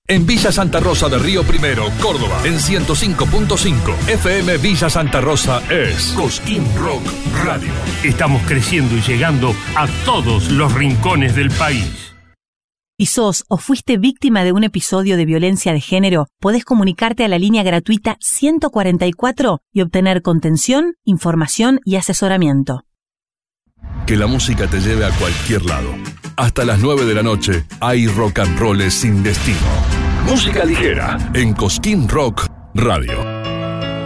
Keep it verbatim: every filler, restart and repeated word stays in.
En Villa Santa Rosa de Río Primero, Córdoba, en ciento cinco punto cinco. F M Villa Santa Rosa es Cosquín Rock Radio. Estamos creciendo y llegando a todos los rincones del país. Si sos o fuiste víctima de un episodio de violencia de género, podés comunicarte a la línea gratuita ciento cuarenta y cuatro y obtener contención, información y asesoramiento. Que la música te lleve a cualquier lado. Hasta las nueve de la noche hay rock and roll sin destino. Música ligera en Cosquín Rock Radio.